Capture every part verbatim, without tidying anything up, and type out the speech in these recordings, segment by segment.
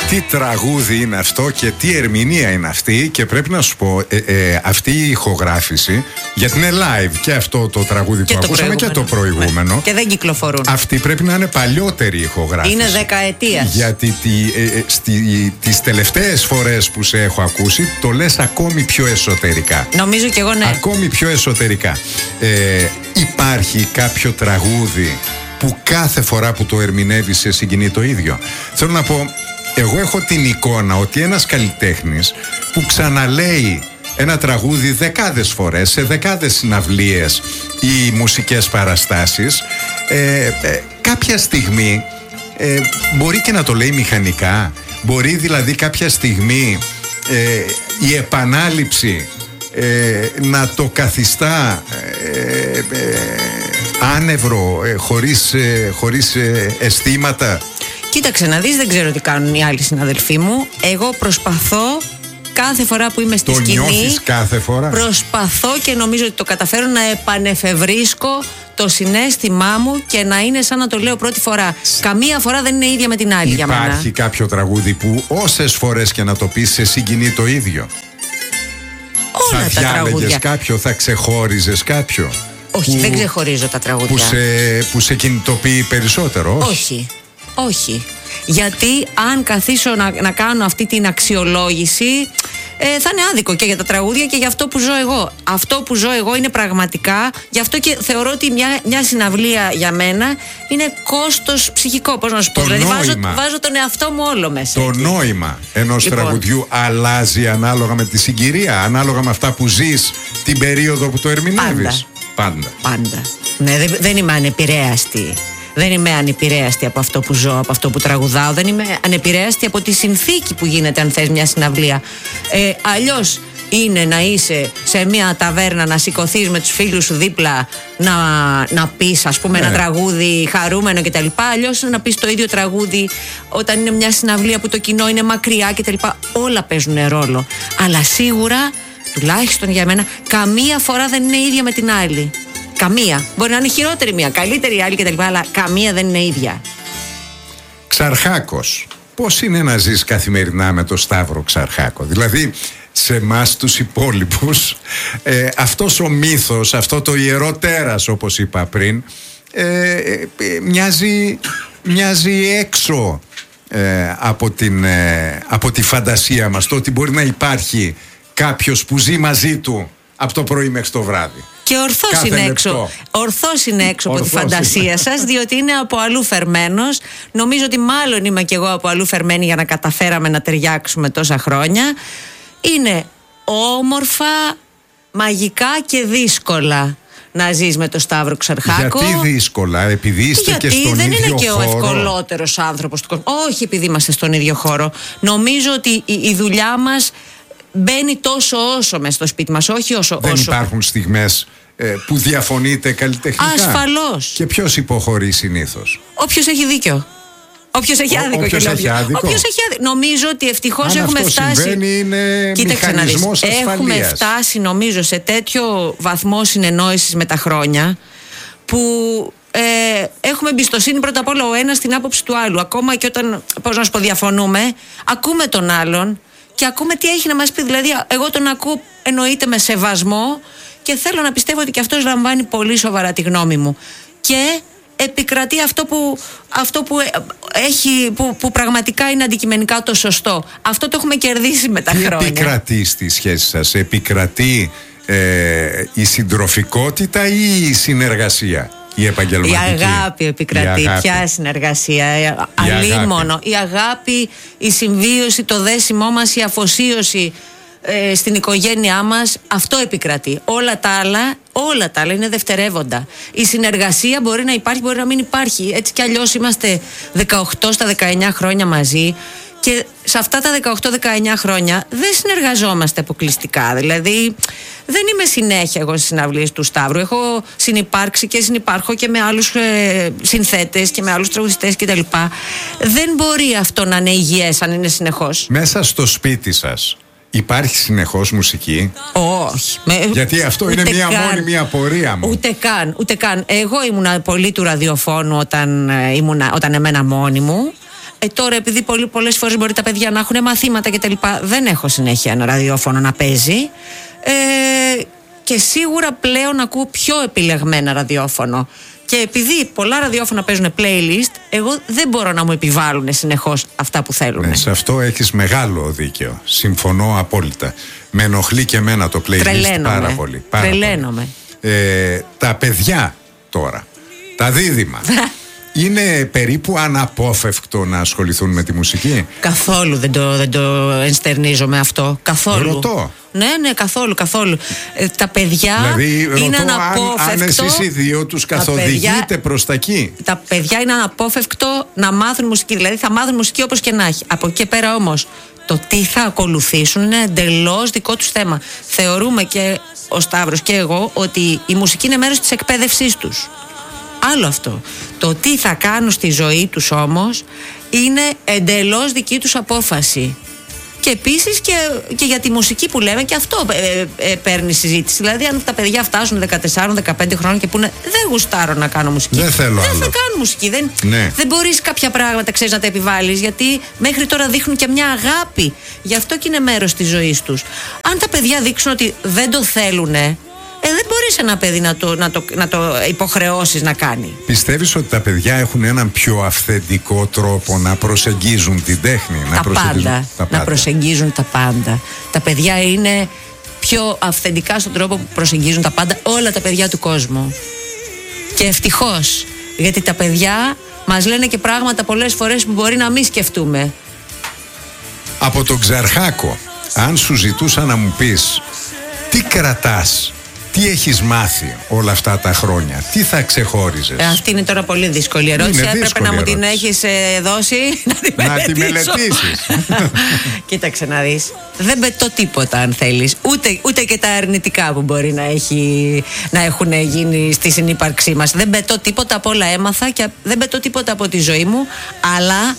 Τι τραγούδι είναι αυτό και τι ερμηνεία είναι αυτή. Και πρέπει να σου πω, ε, ε, αυτή η ηχογράφηση, γιατί είναι live και αυτό το τραγούδι και που το ακούσαμε και το προηγούμενο. Ναι. Και δεν κυκλοφορούν. Αυτή πρέπει να είναι παλιότερη ηχογράφηση. Είναι δεκαετίας. Γιατί τη, ε, ε, στη, τις τελευταίες φορές που σε έχω ακούσει, το λες ακόμη πιο εσωτερικά. Νομίζω κι εγώ, ναι. Ακόμη πιο εσωτερικά. Ε, υπάρχει κάποιο τραγούδι που κάθε φορά που το ερμηνεύεις σε συγκινεί το ίδιο? Θέλω να πω, εγώ έχω την εικόνα ότι ένας καλλιτέχνης που ξαναλέει ένα τραγούδι δεκάδες φορές σε δεκάδες συναυλίες ή μουσικές παραστάσεις, ε, ε, κάποια στιγμή ε, μπορεί και να το λέει μηχανικά. Μπορεί δηλαδή κάποια στιγμή ε, η επανάληψη ε, να το καθιστά ε, ε, άνευρο, ε, χωρίς, ε, χωρίς ε, αισθήματα. Κοίταξε να δεις, δεν ξέρω τι κάνουν οι άλλοι συναδελφοί μου. Εγώ προσπαθώ κάθε φορά που είμαι στη το σκηνή. Το νιώθεις κάθε φορά? Προσπαθώ και νομίζω ότι το καταφέρω να επανεφευρίσκω το συναίσθημά μου και να είναι σαν να το λέω πρώτη φορά. Καμία φορά δεν είναι ίδια με την άλλη για μένα. Υπάρχει κάποιο τραγούδι που όσες φορές και να το πεις σε συγκινεί το ίδιο? Όλα θα τα τραγούδια. κάποιο, θα ξεχώριζες κάποιο? Όχι, που, δεν ξεχωρίζω τα τραγούδια. Που σε, που σε κινητοποιεί περισσότερο? Όχι. όχι. Όχι. Γιατί αν καθίσω να, να κάνω αυτή την αξιολόγηση, ε, θα είναι άδικο και για τα τραγούδια και για αυτό που ζω εγώ. Αυτό που ζω εγώ είναι πραγματικά. Γι' αυτό και θεωρώ ότι μια, μια συναυλία για μένα είναι κόστος ψυχικό. Πώς να σου πω. Δηλαδή βάζω, βάζω τον εαυτό μου όλο μέσα. Το εκεί. Νόημα ενός λοιπόν. τραγουδιού αλλάζει ανάλογα με τη συγκυρία, ανάλογα με αυτά που ζεις την περίοδο που το ερμηνεύεις. Πάντα. Πάντα. Πάντα. Ναι, δεν, δεν είμαι ανεπηρέαστη. Δεν είμαι ανεπηρέαστη από αυτό που ζω, από αυτό που τραγουδάω. Δεν είμαι ανεπηρέαστη από τη συνθήκη που γίνεται, αν θες, μια συναυλία. Ε, αλλιώς είναι να είσαι σε μια ταβέρνα, να σηκωθείς με τους φίλους σου δίπλα, να, να πεις, ας πούμε, ναι. ένα τραγούδι χαρούμενο κτλ. Αλλιώς να πεις το ίδιο τραγούδι όταν είναι μια συναυλία που το κοινό είναι μακριά κτλ. Όλα παίζουν ρόλο. Αλλά σίγουρα, τουλάχιστον για μένα, καμία φορά δεν είναι ίδια με την άλλη. Καμία. Μπορεί να είναι χειρότερη μία, καλύτερη άλλη κτλ. Αλλά καμία δεν είναι ίδια. Ξαρχάκος. Πώς είναι να ζεις καθημερινά με το Σταύρο Ξαρχάκο? Δηλαδή, σε εμάς τους υπόλοιπους, ε, αυτός ο μύθος, αυτό το ιερό τέρας, όπως είπα πριν, ε, ε, μοιάζει, μοιάζει έξω ε, από, την, ε, από τη φαντασία μας. Το ότι μπορεί να υπάρχει κάποιος που ζει μαζί του από το πρωί μέχρι το βράδυ. Και ορθώς είναι, έξω, ορθώς είναι έξω από τη φαντασία σας, διότι είναι από αλλού φερμένος. Νομίζω ότι μάλλον είμαι κι εγώ από αλλού φερμένη για να καταφέραμε να ταιριάξουμε τόσα χρόνια. Είναι όμορφα, μαγικά και δύσκολα να ζεις με το Σταύρο Ξαρχάκο. Γιατί δύσκολα? Επειδή είστε Γιατί και στον ίδιο χώρο? Γιατί δεν είναι και ο ευκολότερος άνθρωπος του κόσμου. Όχι επειδή είμαστε στον ίδιο χώρο. Νομίζω ότι η, η δουλειά μας μπαίνει τόσο όσο μες στο σπίτι μας, όχι όσο. Δεν όσο. υπάρχουν στιγμές ε, που διαφωνείτε καλλιτεχνικά? Ασφαλώς. Και ποιος υποχωρεί συνήθως? Όποιος έχει δίκιο. Όποιος έχει άδικο. Όποιος έχει άδικο. Όποιος έχει άδικο. Νομίζω ότι ευτυχώς αν έχουμε αυτό φτάσει. Συμβαίνει, είναι μηχανισμός ασφαλείας. Έχουμε φτάσει, νομίζω, σε τέτοιο βαθμό συνεννόησης με τα χρόνια που ε, έχουμε εμπιστοσύνη πρώτα απ' όλα ο ένας στην άποψη του άλλου. Ακόμα και όταν, πώς να σου πω, διαφωνούμε, ακούμε τον άλλον και ακούμε τι έχει να μας πει. Δηλαδή, εγώ τον ακούω, εννοείται, με σεβασμό και θέλω να πιστεύω ότι και αυτός λαμβάνει πολύ σοβαρά τη γνώμη μου. Και επικρατεί αυτό που, αυτό που, έχει, που, που πραγματικά είναι αντικειμενικά το σωστό. Αυτό το έχουμε κερδίσει με τα τι χρόνια. Επικρατεί στη σχέση σας? Επικρατεί ε, η συντροφικότητα ή η συνεργασία? Η επαγγελματική? Η αγάπη επικρατεί. Η αγάπη. Ποια συνεργασία? Αλίμονο. Η αγάπη, η συμβίωση, το δέσιμό μας, η αφοσίωση ε, στην οικογένειά μας. Αυτό επικρατεί. Όλα τα άλλα, όλα τα άλλα είναι δευτερεύοντα. Η συνεργασία μπορεί να υπάρχει, μπορεί να μην υπάρχει. Έτσι κι αλλιώς είμαστε δεκαοκτώ στα δεκαεννιά χρόνια μαζί. Και σε αυτά τα δεκαοκτώ δεκαεννιά χρόνια δεν συνεργαζόμαστε αποκλειστικά. Δηλαδή, δεν είμαι συνέχεια εγώ στις συναυλίες του Σταύρου. Έχω συνυπάρξει και συνυπάρχω και με άλλους ε, συνθέτες και με άλλους τραγουδιστές κτλ. Δεν μπορεί αυτό να είναι υγιές αν είναι συνεχώς. Μέσα στο σπίτι σας υπάρχει συνεχώς μουσική? Όχι. Γιατί αυτό είναι μια καν. μόνιμη απορία μου. Ούτε καν, ούτε καν. Εγώ ήμουνα πολύ του ραδιοφώνου όταν, ήμουνα, όταν εμένα μόνη μου. Ε, τώρα, επειδή πολύ, πολλές φορές μπορεί τα παιδιά να έχουν μαθήματα κτλ., δεν έχω συνέχεια ένα ραδιόφωνο να παίζει. Ε, και σίγουρα πλέον ακούω πιο επιλεγμένα ραδιόφωνο. Και επειδή πολλά ραδιόφωνα παίζουν playlist, εγώ δεν μπορώ να μου επιβάλλουν συνεχώς αυτά που θέλουν. Ναι, σε αυτό έχεις μεγάλο δίκαιο. Συμφωνώ απόλυτα. Με ενοχλεί και εμένα το playlist. Τρελαίνομαι. πάρα πολύ. Πάρα Τρελαίνομαι. πολύ. Ε, τα παιδιά τώρα, τα δίδυμα, είναι περίπου αναπόφευκτο να ασχοληθούν με τη μουσική? Καθόλου δεν το, δεν το ενστερνίζομαι αυτό. Καθόλου. Ρωτώ. Ναι, ναι, καθόλου, καθόλου. Ε, τα παιδιά δηλαδή, είναι ρωτώ αναπόφευκτο. Αν, αν εσείς οι δύο τους καθοδηγείτε παιδιά, προς τα εκεί. Τα παιδιά είναι αναπόφευκτο να μάθουν μουσική. Δηλαδή θα μάθουν μουσική όπως και να έχει. Από εκεί πέρα όμως, το τι θα ακολουθήσουν είναι εντελώς δικό τους θέμα. Θεωρούμε και ο Σταύρος και εγώ ότι η μουσική είναι μέρος της εκπαίδευσής τους. Άλλο αυτό. Το τι θα κάνουν στη ζωή τους όμως είναι εντελώς δική τους απόφαση. Και επίσης και, και για τη μουσική που λέμε, και αυτό ε, ε, παίρνει συζήτηση. Δηλαδή, αν τα παιδιά φτάσουν δεκατέσσερα δεκαπέντε χρόνια και πούνε δεν γουστάρω να κάνω μουσική, δεν θέλω δεν άλλο. θα κάνω μουσική. Δεν, ναι. δεν μπορείς κάποια πράγματα, ξέρεις, να τα επιβάλλεις, γιατί μέχρι τώρα δείχνουν και μια αγάπη. Γι' αυτό και είναι μέρος της ζωής τους. Αν τα παιδιά δείξουν ότι δεν το θέλουνε, Ε, δεν μπορείς ένα παιδί να το, να, το, να το υποχρεώσεις να κάνει. Πιστεύεις ότι τα παιδιά έχουν έναν πιο αυθεντικό τρόπο να προσεγγίζουν την τέχνη? Τα, να πάντα, τα πάντα. Να προσεγγίζουν τα πάντα. Τα παιδιά είναι πιο αυθεντικά στον τρόπο που προσεγγίζουν τα πάντα, όλα τα παιδιά του κόσμου. Και ευτυχώς, γιατί τα παιδιά μας λένε και πράγματα πολλές φορές που μπορεί να μην σκεφτούμε. Από τον Ξαρχάκο, αν σου ζητούσα να μου πεις τι κρατάς, τι έχεις μάθει όλα αυτά τα χρόνια, τι θα ξεχώριζες? Ε, αυτή είναι τώρα πολύ δύσκολη ερώτηση. Έπρεπε να μου την έχεις ε, δώσει να τη να μελετήσω. τη μελετήσεις. Κοίταξε να δεις. Δεν πετώ τίποτα αν θέλεις. Ούτε, ούτε και τα αρνητικά που μπορεί να, έχει, να έχουν γίνει στη συνύπαρξή μας. Δεν πετώ τίποτα, από όλα έμαθα και δεν πετώ τίποτα από τη ζωή μου. Αλλά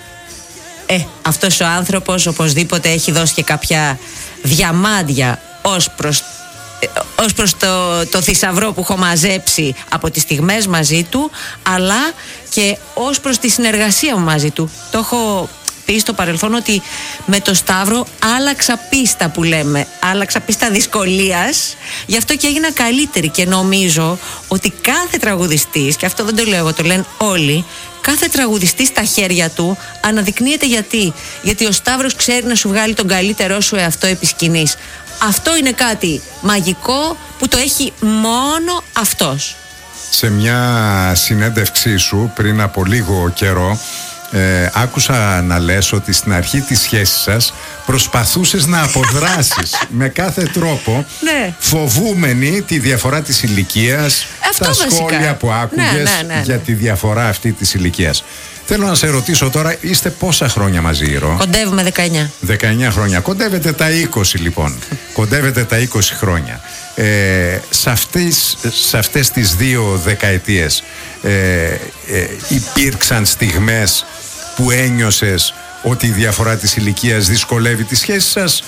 ε, αυτός ο άνθρωπος οπωσδήποτε έχει δώσει και κάποια διαμάντια ως προς ως προς το, το θησαυρό που έχω μαζέψει από τις στιγμές μαζί του, αλλά και ως προς τη συνεργασία μου μαζί του. Το έχω πει στο παρελθόν ότι με το Σταύρο άλλαξα πίστα, που λέμε, άλλαξα πίστα δυσκολίας, γι' αυτό και έγινα καλύτερη. Και νομίζω ότι κάθε τραγουδιστής, και αυτό δεν το λέω εγώ, το λένε όλοι, κάθε τραγουδιστής στα χέρια του αναδεικνύεται. Γιατί Γιατί ο Σταύρος ξέρει να σου βγάλει τον καλύτερό σου εαυτό επί σκηνής. Αυτό είναι κάτι μαγικό που το έχει μόνο αυτός. Σε μια συνέντευξή σου πριν από λίγο καιρό, ε, άκουσα να λες ότι στην αρχή της σχέσης σας προσπαθούσες να αποδράσεις με κάθε τρόπο, ναι, φοβούμενη τη διαφορά της ηλικίας, αυτό τα βασικά. σχόλια που άκουγες, ναι, ναι, ναι, ναι. για τη διαφορά αυτή της ηλικίας. Θέλω να σε ρωτήσω τώρα, είστε πόσα χρόνια μαζί, Ρο? Κοντεύουμε δεκαεννιά. δεκαεννιά χρόνια. Κοντεύετε τα είκοσι λοιπόν. Κοντεύετε τα είκοσι χρόνια. Ε, σε, αυτές, σε αυτές τις δύο δεκαετίες ε, ε, υπήρξαν στιγμές που ένιωσες ότι η διαφορά της ηλικίας δυσκολεύει τη σχέση σας,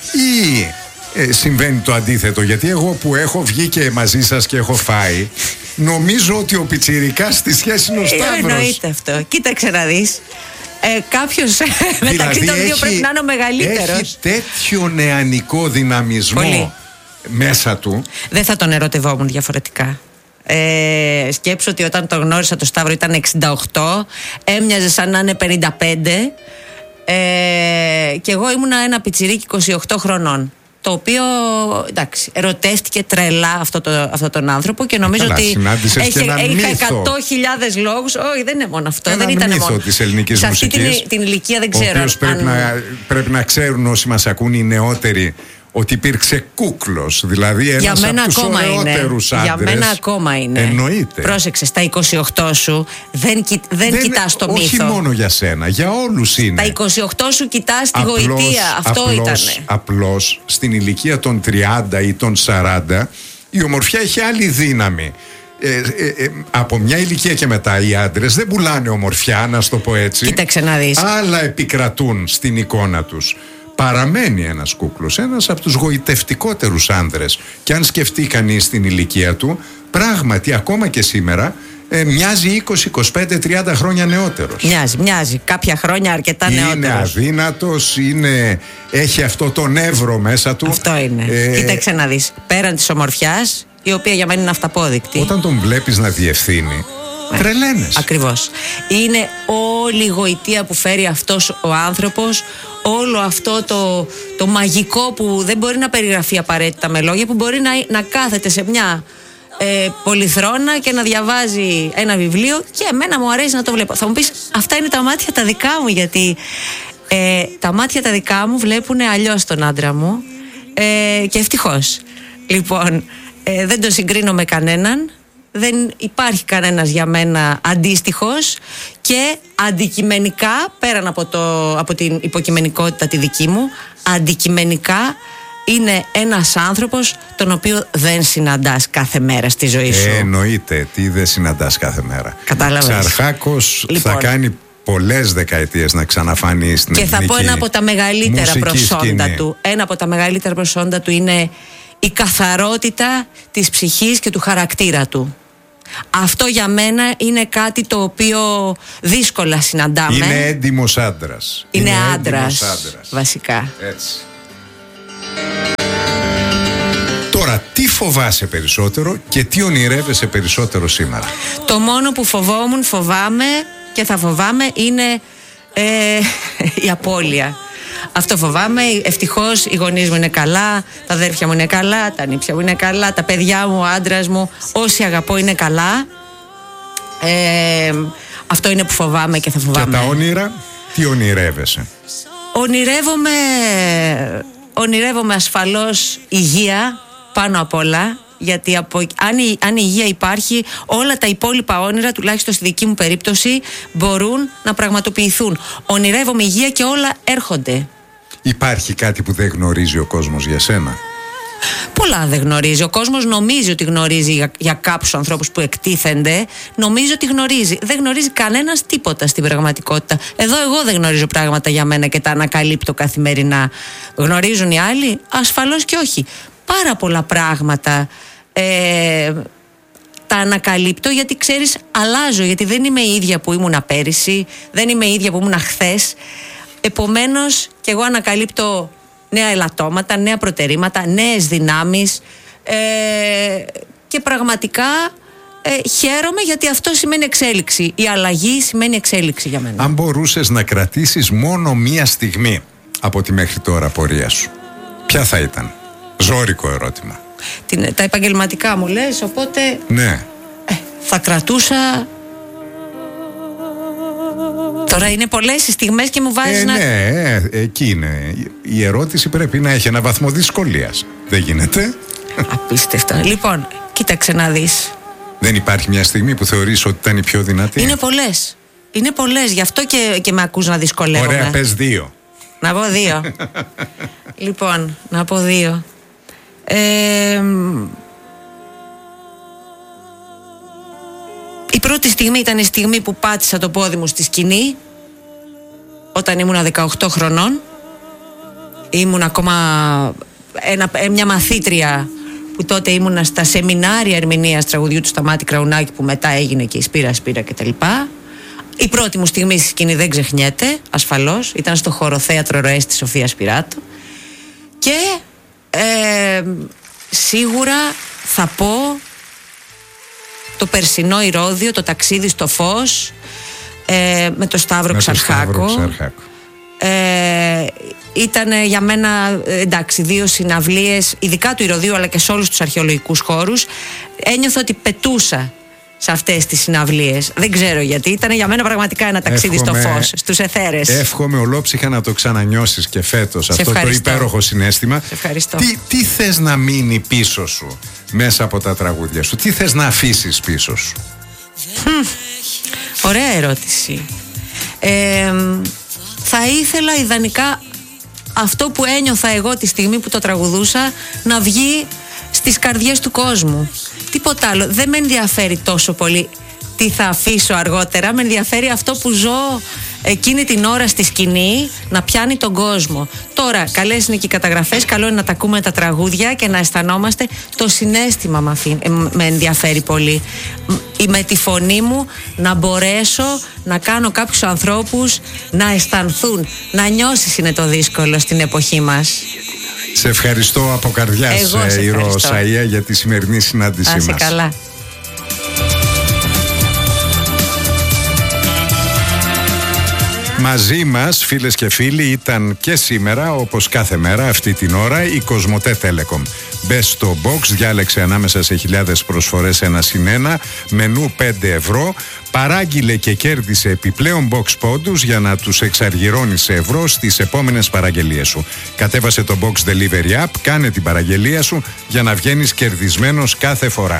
ή ε, συμβαίνει το αντίθετο? Γιατί εγώ που έχω βγει και μαζί σας και έχω φάει, νομίζω ότι ο πιτσιρικάς στη σχέση είναι ο Σταύρος. Εννοείται αυτό. Κοίταξε να δεις. Ε, κάποιος δηλαδή μεταξύ των δύο έχει, πρέπει να είναι ο μεγαλύτερος. Έχει τέτοιο νεανικό δυναμισμό πολύ μέσα του. Δεν θα τον ερωτευόμουν διαφορετικά. Ε, σκέψου ότι όταν τον γνώρισα το Σταύρο ήταν εξήντα οκτώ, έμοιαζε σαν να είναι πενήντα πέντε, ε, και εγώ ήμουνα ένα πιτσιρίκι είκοσι οκτώ χρονών, το οποίο, εντάξει, ερωτεύτηκε τρελά αυτό το, αυτό τον άνθρωπο, και νομίζω Καλά, ότι είχε εκατό χιλιάδες λόγους. Όχι, δεν είναι μόνο αυτό. Έναν δεν ήταν μύθο μόνο της ελληνικής σε αυτή μουσικής, την, την ηλικία δεν ξέρω. Ο οποίος πρέπει, αν... να, πρέπει να ξέρουν όσοι μας ακούν, οι νεότεροι, ότι υπήρξε κούκλος, δηλαδή ένας από τους ωραιότερους άντρες. Για μένα ακόμα είναι. Εννοείται. Πρόσεξε, στα είκοσι οκτώ σου δεν, κοι, δεν, δεν κοιτάς το όχι μύθο. Όχι μόνο για σένα, για όλους είναι. Στα είκοσι οκτώ σου κοιτάς τη απλώς, γοητεία. Αυτό απλώς, ήτανε. Απλώς στην ηλικία των τριάντα ή των σαράντα η ομορφιά έχει άλλη δύναμη. Ε, ε, ε, από μια ηλικία και μετά οι άντρες δεν πουλάνε ομορφιά, να σου το πω έτσι. Κοίταξε να δεις. Άλλα επικρατούν στην εικόνα τους. Παραμένει ένας κούκλος, ένας από τους γοητευτικότερους άνδρες. Και αν σκεφτεί κανείς την ηλικία του, πράγματι ακόμα και σήμερα ε, μοιάζει είκοσι, είκοσι πέντε, τριάντα χρόνια νεότερος. Μοιάζει, μοιάζει. Κάποια χρόνια αρκετά είναι νεότερος. Είναι αδύνατος, είναι, έχει αυτό το νεύρο μέσα του. Αυτό είναι. Ε, Κοίταξε να δεις. Πέραν της ομορφιάς, η οποία για μένα είναι αυταπόδεικτη. Όταν τον βλέπεις να διευθύνει, ε, τρελαίνες. Ακριβώς. Είναι όλη η γοητεία που φέρει αυτός ο άνθρωπος, όλο αυτό το, το μαγικό που δεν μπορεί να περιγραφεί απαραίτητα με λόγια, που μπορεί να, να κάθεται σε μια ε, πολυθρόνα και να διαβάζει ένα βιβλίο, και εμένα μου αρέσει να το βλέπω. Θα μου πεις, αυτά είναι τα μάτια τα δικά μου, γιατί ε, τα μάτια τα δικά μου βλέπουν αλλιώς τον άντρα μου, ε, και ευτυχώς. Λοιπόν, ε, δεν το συγκρίνω με κανέναν. Δεν υπάρχει κανένας για μένα αντίστοιχος, και αντικειμενικά, πέραν από, το, από την υποκειμενικότητα τη δική μου, αντικειμενικά είναι ένας άνθρωπος τον οποίο δεν συναντάς κάθε μέρα στη ζωή σου. Ε, εννοείται, τι δεν συναντάς κάθε μέρα. Κατάλαβες. Ξαρχάκος, λοιπόν, θα κάνει πολλές δεκαετίες να ξαναφανεί στην ελληνική. Και θα πω ένα από τα μεγαλύτερα προσόντα σκηνή. του. Ένα από τα μεγαλύτερα προσόντα του είναι η καθαρότητα της ψυχής και του χαρακτήρα του. Αυτό για μένα είναι κάτι το οποίο δύσκολα συναντάμε. Είναι έντιμος άντρας. Είναι, είναι άντρας, βασικά. Έτσι. Τώρα, τι φοβάσαι περισσότερο και τι ονειρεύεσαι περισσότερο σήμερα? Το μόνο που φοβόμουν, φοβάμαι και θα φοβάμαι είναι ε, η απώλεια. Αυτό φοβάμαι. Ευτυχώς οι γονείς μου είναι καλά, τα αδέρφια μου είναι καλά, τα νύψια μου είναι καλά, τα παιδιά μου, ο άντρας μου, όσοι αγαπώ είναι καλά. Ε, αυτό είναι που φοβάμαι και θα φοβάμαι. Και τα όνειρα, τι ονειρεύεσαι? Ονειρεύομαι, ονειρεύομαι ασφαλώς υγεία πάνω απ' όλα. Γιατί από, αν, η, αν η υγεία υπάρχει, όλα τα υπόλοιπα όνειρα, τουλάχιστον στη δική μου περίπτωση, μπορούν να πραγματοποιηθούν. Ονειρεύομαι υγεία και όλα έρχονται. Υπάρχει κάτι που δεν γνωρίζει ο κόσμος για σένα? Πολλά δεν γνωρίζει. Ο κόσμος νομίζει ότι γνωρίζει για, για κάποιους ανθρώπους που εκτίθενται. Νομίζει ότι γνωρίζει. Δεν γνωρίζει κανένας τίποτα στην πραγματικότητα. Εδώ εγώ δεν γνωρίζω πράγματα για μένα και τα ανακαλύπτω καθημερινά. Γνωρίζουν οι άλλοι? Ασφαλώς και όχι. Πάρα πολλά πράγματα ε, τα ανακαλύπτω, γιατί ξέρεις, αλλάζω, γιατί δεν είμαι η ίδια που ήμουνα πέρυσι, δεν είμαι η ίδια που ήμουνα χθες. Επομένως και εγώ ανακαλύπτω νέα ελαττώματα, νέα προτερήματα, νέες δυνάμεις, ε, και πραγματικά ε, χαίρομαι, γιατί αυτό σημαίνει εξέλιξη. Η αλλαγή σημαίνει εξέλιξη για μένα. Αν μπορούσες να κρατήσεις μόνο μία στιγμή από τη μέχρι τώρα πορεία σου, ποια θα ήταν? Ζώρικο ερώτημα. Την, τα επαγγελματικά μου λες, οπότε ναι. ε, θα κρατούσα. Τώρα είναι πολλές οι στιγμές και μου βάζεις ε, να... Ναι, ε, εκεί είναι. Η ερώτηση πρέπει να έχει ένα βαθμό δυσκολίας. Δεν γίνεται? Απίστευτα. Λοιπόν, κοίταξε να δεις. Δεν υπάρχει μια στιγμή που θεωρείς ότι ήταν η πιο δυνατή? Είναι πολλές. Είναι πολλές, γι' αυτό και, και με ακούς να δυσκολεύομαι. Ωραία, πες δύο. Να πω δύο. Λοιπόν, να πω δύο. Ε, η πρώτη στιγμή ήταν η στιγμή που πάτησα το πόδι μου στη σκηνή, όταν ήμουνα δεκαοκτώ χρονών. Ήμουν ακόμα ένα, μια μαθήτρια που τότε ήμουνα στα σεμινάρια ερμηνείας τραγουδιού του Σταμάτη Κραουνάκη, που μετά έγινε και η Σπύρα Σπύρα κτλ. Η πρώτη μου στιγμή στη σκηνή δεν ξεχνιέται, ασφαλώς. Ήταν στο χωροθέατρο Ροές της Σοφίας Σπυράτου. Και ε, σίγουρα θα πω το περσινό Ηρώδειο, το ταξίδι στο φως, ε, με το Σταύρο με Ξαρχάκο. Ξαρχάκο. Ε, ήταν για μένα, εντάξει, δύο συναυλίες, ειδικά του Ηρωδείου αλλά και σε όλους τους αρχαιολογικούς χώρους. Ένιωθα ότι πετούσα σε αυτές τις συναυλίες. Δεν ξέρω γιατί. Ήταν για μένα πραγματικά ένα ταξίδι εύχομαι, στο φως, στους αιθέρες. Εύχομαι ολόψυχα να το ξανανιώσεις και φέτος. Αυτό το υπέροχο συναίσθημα. Σε ευχαριστώ. Τι, τι θες να μείνει πίσω σου μέσα από τα τραγούδια σου? Τι θες να αφήσεις πίσω σου? Hm, ωραία ερώτηση. Ε, θα ήθελα ιδανικά αυτό που ένιωθα εγώ τη στιγμή που το τραγουδούσα να βγει στις καρδιές του κόσμου. Τίποτα άλλο. Δεν με ενδιαφέρει τόσο πολύ τι θα αφήσω αργότερα. Με ενδιαφέρει αυτό που ζω εκείνη την ώρα στη σκηνή να πιάνει τον κόσμο. Τώρα, καλές είναι και οι καταγραφές, καλό είναι να τα ακούμε τα τραγούδια και να αισθανόμαστε. Το συναίσθημα με, αφή, με ενδιαφέρει πολύ. Με τη φωνή μου να μπορέσω να κάνω κάποιους ανθρώπους να αισθανθούν. Να νιώσεις είναι το δύσκολο στην εποχή μας. Σε ευχαριστώ από καρδιάς, Ηρώ Σαΐα, για τη σημερινή συνάντησή μας. Να είσαι καλά. Μαζί μας, φίλες και φίλοι, ήταν και σήμερα, όπως κάθε μέρα αυτή την ώρα, η Κοσμοτέ Telecom. Μπες στο box, διάλεξε ανάμεσα σε χιλιάδες προσφορές ένα συν ένα, μενού πέντε ευρώ, παράγγειλε και κέρδισε επιπλέον box πόντους για να τους εξαργυρώνει σε ευρώ στις επόμενες παραγγελίες σου. Κατέβασε το Box Delivery App, κάνε την παραγγελία σου για να βγαίνεις κερδισμένος κάθε φορά.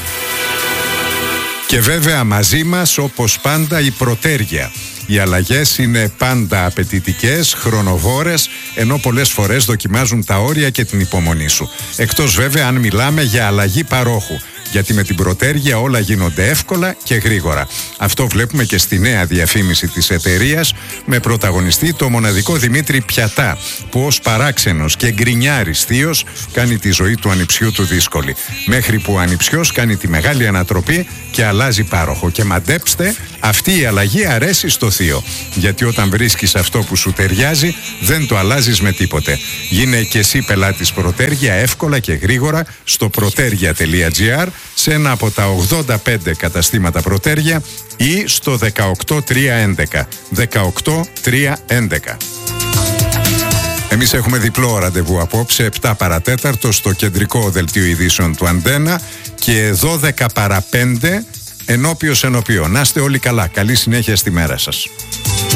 Και βέβαια μαζί μας, όπως πάντα, η Πρωτέργεια. Οι αλλαγές είναι πάντα απαιτητικές, χρονοβόρες, ενώ πολλές φορές δοκιμάζουν τα όρια και την υπομονή σου. Εκτός βέβαια αν μιλάμε για αλλαγή παρόχου. Γιατί με την Πρωτέργεια όλα γίνονται εύκολα και γρήγορα. Αυτό βλέπουμε και στη νέα διαφήμιση της εταιρείας, με πρωταγωνιστή το μοναδικό Δημήτρη Πιατά, που ως παράξενος και γκρινιάρης θείος κάνει τη ζωή του ανιψιού του δύσκολη. Μέχρι που ο ανιψιός κάνει τη μεγάλη ανατροπή και αλλάζει πάροχο. Και μαντέψτε, αυτή η αλλαγή αρέσει στο θείο. Γιατί όταν βρίσκεις αυτό που σου ταιριάζει, δεν το αλλάζεις με τίποτε. Γίνε και εσύ πελάτης Πρωτέργεια εύκολα και γρήγορα στο πρωτέργεια τελεία τζι άρ, σε ένα από τα ογδόντα πέντε καταστήματα Πρωτέργεια ή στο δεκαοκτώ τρία έντεκα. δεκαοκτώ τρία έντεκα. Εμείς έχουμε διπλό ραντεβού απόψε, επτά παρατέταρτο στο κεντρικό δελτίο ειδήσεων του Αντένα και δώδεκα παρά πέντε ενώπιος ενώπιο. Να είστε όλοι καλά. Καλή συνέχεια στη μέρα σας.